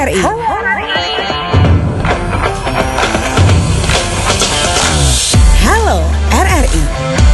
RRI. Halo RRI.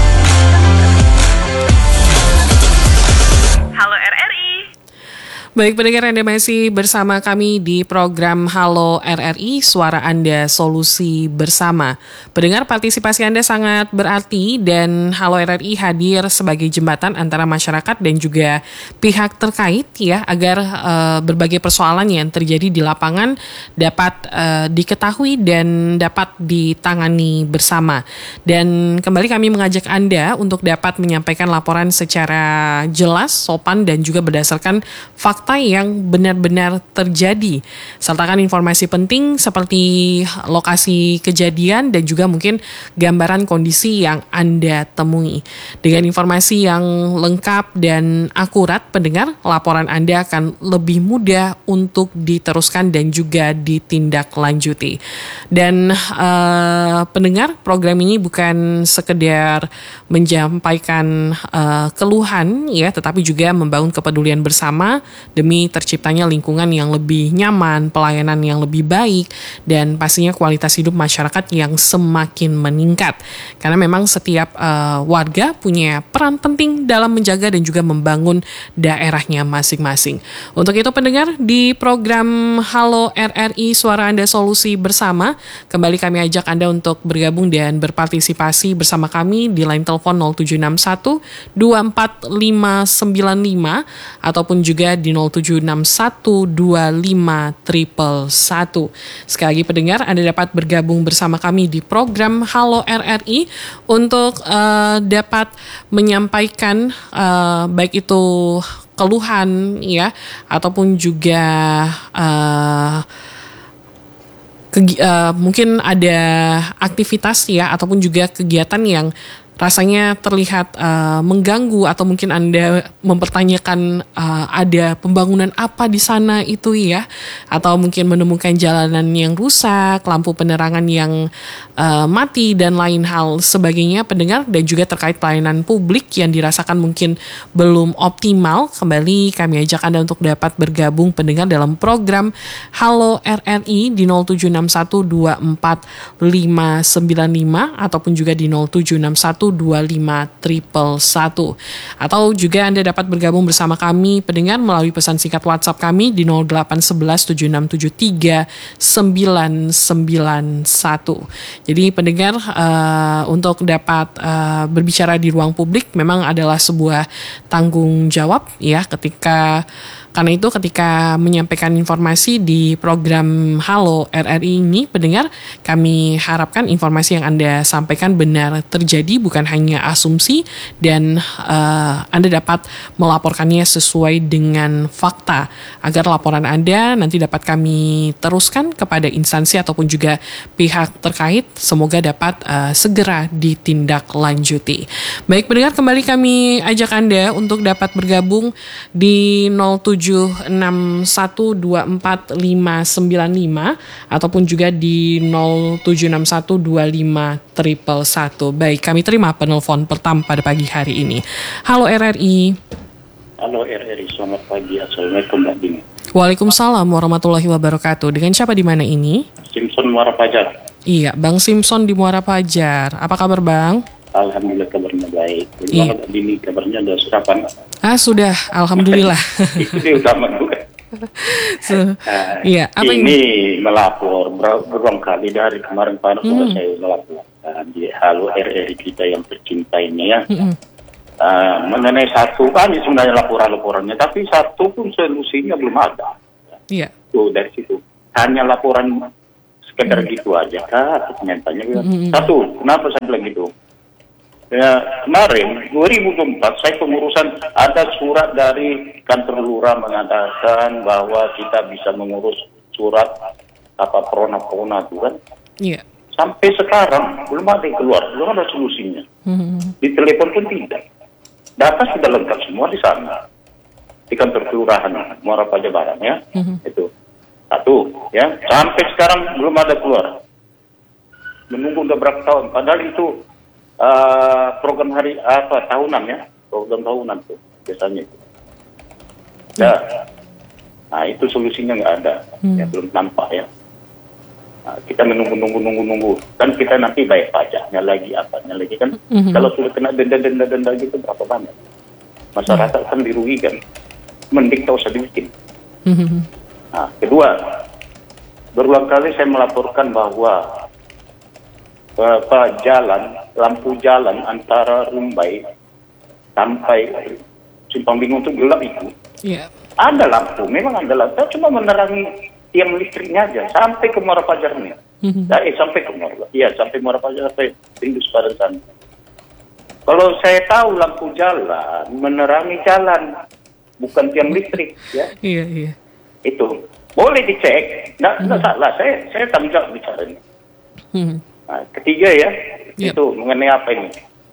Halo RRI. Baik pendengar, Anda masih bersama kami di program Halo RRI, Suara Anda Solusi Bersama. Pendengar, partisipasi Anda sangat berarti dan Halo RRI hadir sebagai jembatan antara masyarakat dan juga pihak terkait ya, agar berbagai persoalan yang terjadi di lapangan dapat diketahui dan dapat ditangani bersama. Dan kembali kami mengajak Anda untuk dapat menyampaikan laporan secara jelas, sopan dan juga berdasarkan fakta yang benar-benar terjadi, sertakan informasi penting seperti lokasi kejadian dan juga mungkin gambaran kondisi yang Anda temui. Dengan informasi yang lengkap dan akurat, pendengar, laporan Anda akan lebih mudah untuk diteruskan dan juga ditindaklanjuti. Dan pendengar, program ini bukan sekedar menyampaikan keluhan ya, tetapi juga membangun kepedulian bersama demi terciptanya lingkungan yang lebih nyaman, pelayanan yang lebih baik, dan pastinya kualitas hidup masyarakat yang semakin meningkat. Karena memang setiap warga punya peran penting dalam menjaga dan juga membangun daerahnya masing-masing. Untuk itu pendengar, di program Halo RRI, Suara Anda Solusi Bersama, kembali kami ajak Anda untuk bergabung dan berpartisipasi bersama kami di line telepon 0761 24595 ataupun juga di 0761251111. Sekali lagi pendengar, Anda dapat bergabung bersama kami di program Halo RRI untuk dapat menyampaikan baik itu keluhan ya, ataupun juga mungkin ada aktivitas ya, ataupun juga kegiatan yang rasanya terlihat mengganggu, atau mungkin Anda mempertanyakan ada pembangunan apa di sana itu ya, atau mungkin menemukan jalanan yang rusak, lampu penerangan yang mati dan lain hal sebagainya pendengar, dan juga terkait pelayanan publik yang dirasakan mungkin belum optimal. Kembali kami ajak Anda untuk dapat bergabung pendengar dalam program Halo RRI di 0761245595 ataupun juga di 0761251111, atau juga Anda dapat bergabung bersama kami pendengar melalui pesan singkat WhatsApp kami di 0811767391. Jadi pendengar, untuk dapat berbicara di ruang publik memang adalah sebuah tanggung jawab ya, karena itu ketika menyampaikan informasi di program Halo RRI ini pendengar, kami harapkan informasi yang Anda sampaikan benar terjadi, bukan hanya asumsi, dan Anda dapat melaporkannya sesuai dengan fakta, agar laporan Anda nanti dapat kami teruskan kepada instansi ataupun juga pihak terkait, semoga dapat segera ditindaklanjuti. Baik pendengar, kembali kami ajak Anda untuk dapat bergabung di 0761245595 ataupun juga di 0761251111. Baik, kami terima penelpon pertama pada pagi hari ini. Halo RRI. Halo RRI, selamat pagi. Assalamualaikum Mbak Dini. Waalaikumsalam warahmatullahi wabarakatuh. Dengan siapa di mana ini? Simpson Muara Pajar. Iya, Bang Simpson di Muara Pajar. Apa kabar Bang? Alhamdulillah kabarnya baik. Bagaimana Mbak Dini, kabarnya sudah sarapan? Sudah, alhamdulillah. Itu dia utama juga. Iya, apa ini melapor berulang kali dari kemarin Pak sudah saya melapor di Halo RRI kita yang tercinta ini ya. Mengenai satu kali sebenarnya laporannya, tapi satu pun solusinya belum ada. Iya. Tuh dari situ hanya laporan sekedar gitu aja. Pertanyaannya satu, kenapa saya bilang gitu? Ya, kemarin 2024 saya pengurusan, ada surat dari kantor lurah mengatakan bahwa kita bisa mengurus surat prona itu kan. Iya. Sampai sekarang belum ada yang keluar, belum ada solusinya. Di telepon pun tidak. Data sudah lengkap semua di sana, di kantor kelurahan Muara Pajabaran ya. Itu satu ya, sampai sekarang belum ada keluar. Menunggu udah berapa tahun, padahal itu program tahunan ya, program tahunan tuh biasanya itu. Ya, Nah, itu solusinya nggak ada, ya belum nampak ya. Nah, kita menunggu. Kan kita nanti bayar pajaknya lagi, apanya lagi kan. Kalau sudah kena denda gitu berapa banyak? Masyarakat kan dirugikan. Mending tak usah dibikin. Nah, kedua, berulang kali saya melaporkan bahwa lampu jalan antara Rumbai sampai Simpang Bingung itu gelap itu. Iya. Ada lampu, memang ada lampu, cuma menerangi tiang listriknya aja sampai ke Muara Pajar nih. Sampai ke Muara, sampai Muara Pajar, sampai Indus pada sana. Kalau saya tahu lampu jalan menerangi jalan, bukan tiang listrik, ya. Iya. Itu boleh dicek, nggak salah. Saya tanggung jawab bicara ini. Nah, ketiga ya, itu mengenai apa ini?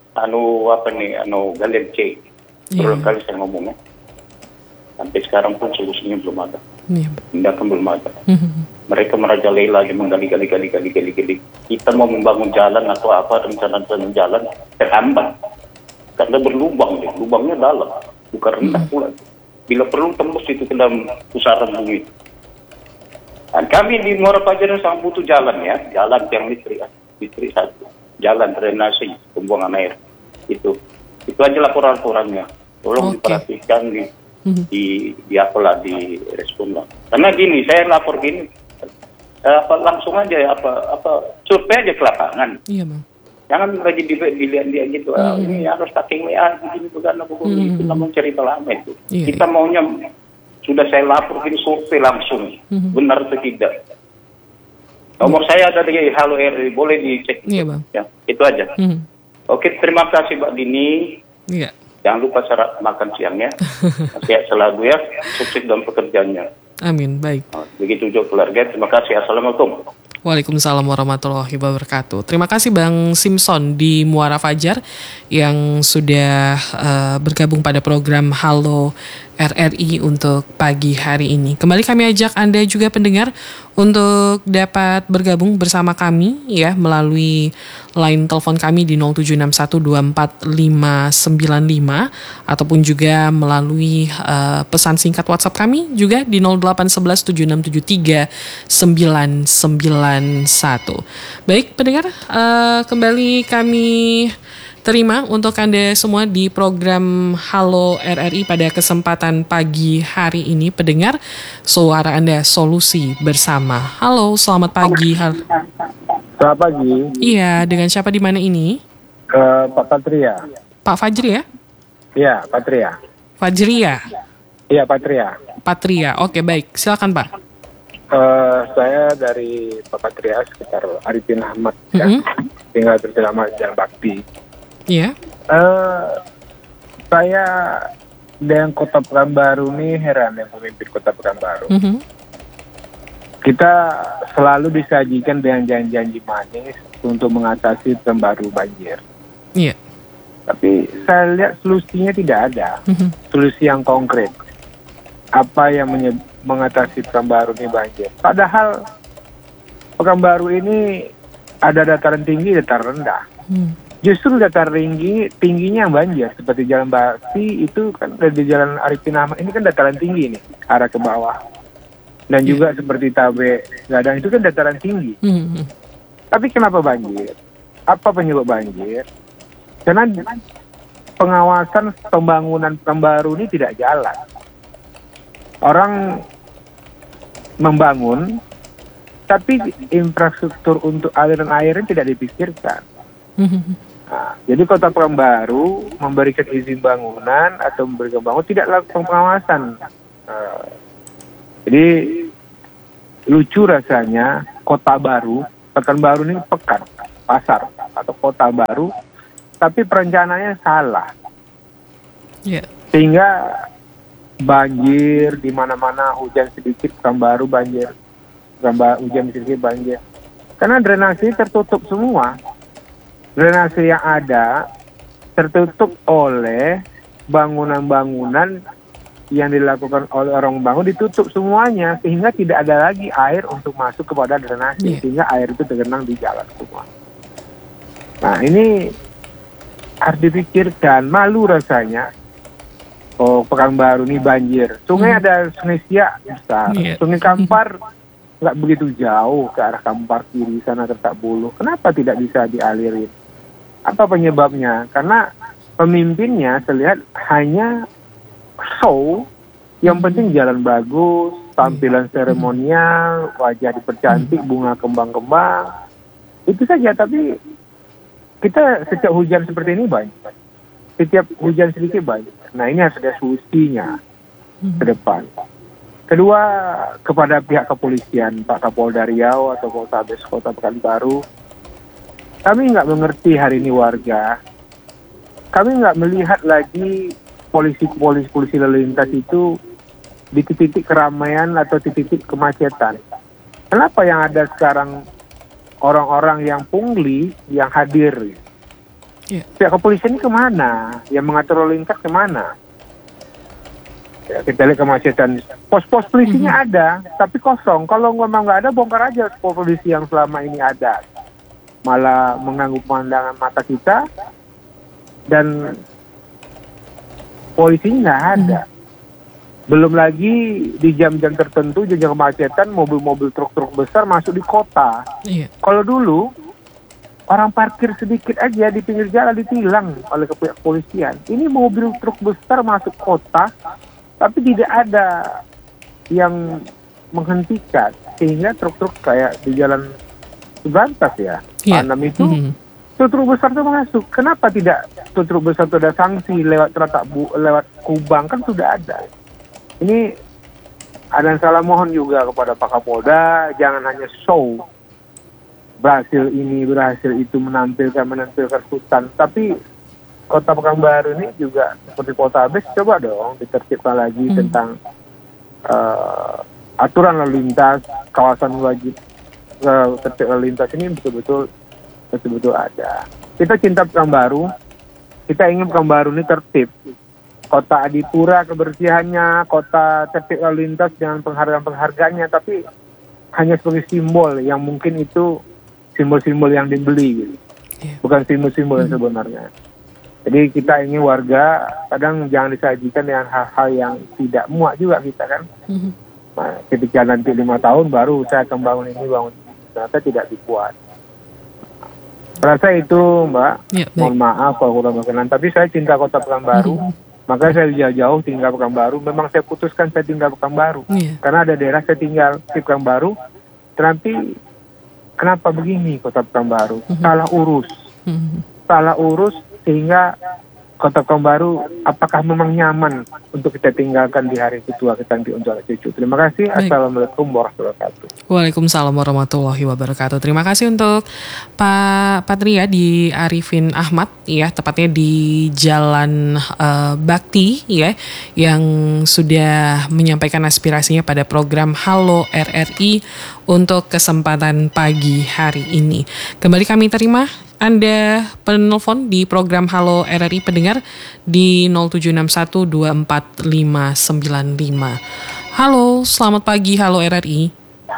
Galian C. Berulang kali saya ngomongnya. Sampai sekarang pun solusinya belum ada. Tindakan belum ada. Mereka merajalela lagi menggali. Kita mau membangun jalan atau apa rencana jalan terhambat karena berlubang, lubangnya dalam, bukan rendah pula. Bila perlu tembus itu ke dalam pusaran bumi. Dan kami di Muara Pajar sangat butuh jalan ya, jalan yang listrik satu, jalan drainase pembuangan air itu aja laporan-laporannya. Tolong diperhatikan di respon lah. Karena gini, saya lapor gini, langsung aja survei aja ke lapangan. Iya bang. Jangan lagi dilihat dia gitu. Ini harus packing WA begini begini itu namun cerita lama itu. Iya, kita maunya sudah saya lapor gini survei langsung, benar atau tidak. Nomor saya ada di Halo RRI, boleh dicek. Iya bang. Ya, itu aja. Oke, terima kasih Mbak Dini. Iya. Jangan lupa syarat makan siangnya. Sehat selalu ya. Sukses dalam pekerjaannya. Amin. Baik. Begitu juga keluarga. Terima kasih. Assalamualaikum. Waalaikumsalam warahmatullahi wabarakatuh. Terima kasih Bang Simpson di Muara Fajar yang sudah bergabung pada program Halo RRI untuk pagi hari ini. Kembali kami ajak Anda juga pendengar untuk dapat bergabung bersama kami ya melalui line telepon kami di 0761245595 ataupun juga melalui pesan singkat WhatsApp kami juga di 081176739991. Baik pendengar, kembali kami terima untuk Anda semua di program Halo RRI pada kesempatan pagi hari ini. Pendengar, suara Anda solusi bersama. Halo, selamat pagi. Selamat pagi. Iya, dengan siapa di mana ini? Pak Patria. Pak Fajri ya? Iya, Patria. Fajri ya? Iya, Patria. Patria, oke baik. Silakan Pak. Saya dari Pak Patria, sekitar Arifin Ahmad. Ya. Tinggal bersama Jalan Bakti. Iya. Saya dengan Kota Pekanbaru ini heran yang memimpin Kota Pekanbaru. Kita selalu disajikan dengan janji-janji manis untuk mengatasi Pekanbaru banjir. Iya. Tapi saya lihat solusinya tidak ada. Solusi yang konkret. Apa yang mengatasi Pekanbaru ini banjir? Padahal Pekanbaru ini ada dataran tinggi, dataran rendah. Justru dataran tingginya banjir, seperti Jalan Bakti itu kan dari Jalan Arifin Ahmad ini kan dataran tinggi nih, arah ke bawah. Dan juga seperti Tabe Gadang itu kan dataran tinggi. Tapi kenapa banjir? Apa penyebab banjir? Karena pengawasan pembangunan Pekanbaru ini tidak jalan. Orang membangun, tapi infrastruktur untuk aliran airnya tidak dipikirkan. Nah, jadi Kota Pekanbaru memberikan izin bangunan atau memberikan bangunan tidak lakukan pengawasan. Jadi lucu rasanya kota baru, Pekanbaru ini pekan, pasar atau kota baru, tapi perencanaannya salah. Sehingga banjir di mana-mana, hujan sedikit Pekanbaru banjir, hujan sedikit banjir. Karena drainase tertutup semua. Drainase yang ada tertutup oleh bangunan-bangunan yang dilakukan oleh orang bangun, ditutup semuanya sehingga tidak ada lagi air untuk masuk kepada drainase, sehingga air itu tergenang di jalan semua. Nah ini harus dipikirkan, malu rasanya Pekanbaru ini banjir. Sungai ada Sungai Siak besar, Sungai Kampar nggak begitu jauh ke arah Kampar kiri sana ke Takbulu. Kenapa tidak bisa dialirin? Apa penyebabnya? Karena pemimpinnya terlihat hanya show, yang penting jalan bagus, tampilan seremonial, wajah dipercantik, bunga kembang-kembang, itu saja. Tapi kita setiap hujan seperti ini banyak. Setiap hujan sedikit banyak. Nah, ini harus ada solusinya ke depan. Kedua, kepada pihak kepolisian, Pak Kapolda Riau atau Polrestabes Kota Pekanbaru, kami nggak mengerti hari ini warga. Kami nggak melihat lagi polisi lalu lintas itu di titik keramaian atau titik kemacetan. Kenapa yang ada sekarang orang-orang yang pungli yang hadir? Pihak kepolisian ini kemana? Yang mengatur lalu lintas kemana? Ya, kita lihat kemacetan. Pos-pos polisinya ada, tapi kosong. Kalau memang nggak ada, bongkar aja pos polisi yang selama ini ada. Malah mengganggu pemandangan mata kita, dan polisinya nggak ada. Belum lagi di jam-jam tertentu, jam-jam kemacetan, mobil-mobil truk-truk besar masuk di kota. Kalau dulu, orang parkir sedikit aja di pinggir jalan ditilang oleh pihak kepolisian. Ini mobil truk besar masuk kota, tapi tidak ada yang menghentikan. Sehingga truk-truk kayak di jalan Subrantas ya, Panam itu, truk besar itu masuk. Kenapa tidak truk besar itu ada sanksi lewat lewat Kubang, kan sudah ada. Ini ada salah mohon juga kepada Pak Kapolda, jangan hanya show. Berhasil ini, berhasil itu, menampilkan hutan. Tapi Kota Pekanbaru ini juga seperti Polrestabes, coba dong ditertibkan lagi tentang aturan lalu lintas, kawasan wajib tertib lalu lintas ini betul-betul ada. Kita cinta Pekanbaru, kita ingin Pekanbaru ini tertib. Kota adipura kebersihannya, kota tertib lalu lintas dengan penghargaan-penghargaannya, tapi hanya sebagai simbol yang mungkin itu simbol-simbol yang dibeli gitu. Bukan simbol-simbol yang sebenarnya. Jadi kita ingin warga kadang jangan disajikan dengan hal-hal yang tidak muak juga kita kan. Nah, ketika nanti 5 tahun baru saya akan bangun ini, ternyata tidak dibuat. Rasa itu Mbak, mohon maaf kalau kurang berkenan, tapi saya cinta Kota Pekanbaru. Makanya saya jauh-jauh tinggal Pekanbaru. Memang saya putuskan saya tinggal Pekanbaru. Karena ada daerah saya tinggal di Pekanbaru, tapi kenapa begini Kota Pekanbaru? Salah urus sehingga Kota Pekanbaru apakah memang nyaman untuk kita tinggalkan di hari tua kita nanti untuk anak cucu. Terima kasih. Assalamualaikum warahmatullahi wabarakatuh. Waalaikumsalam warahmatullahi wabarakatuh. Terima kasih untuk Pak Patria di Arifin Ahmad ya, tepatnya di Jalan Bakti ya, yang sudah menyampaikan aspirasinya pada program Halo RRI untuk kesempatan pagi hari ini. Kembali kami terima Anda penelpon di program Halo RRI pendengar di 0761245595. Halo, selamat pagi Halo RRI.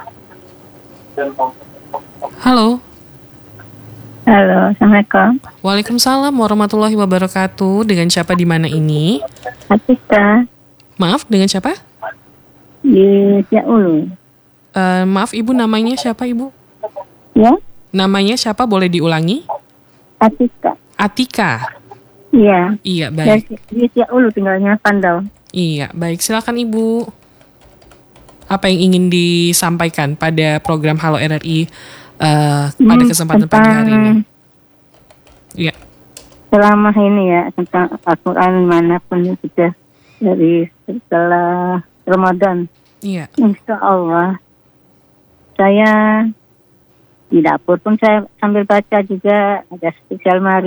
Halo. Halo, Assalamualaikum. Waalaikumsalam warahmatullahi wabarakatuh. Dengan siapa di mana ini? Atika. Maaf, dengan siapa? Di Siak Ulu. Maaf Ibu, namanya siapa Ibu? Ya? Namanya siapa, boleh diulangi? Atika. Atika. Iya. Iya, baik. Di Siak Ulu tinggalnya Pandau. Iya, baik. Silakan Ibu. Apa yang ingin disampaikan pada program Halo RRI pada kesempatan pagi hari ini? Iya. Selama ini ya, tentang Al-Quran manapun sudah dari setelah Ramadan. Iya. Insya Allah. Saya di dapur pun saya sambil baca juga, ada spesial mari.